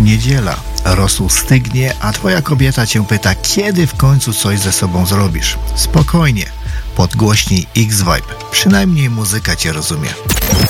niedziela, rosół stygnie, a twoja kobieta cię pyta, kiedy w końcu coś ze sobą zrobisz. Spokojnie, podgłośnij X-Vibe, przynajmniej muzyka cię rozumie.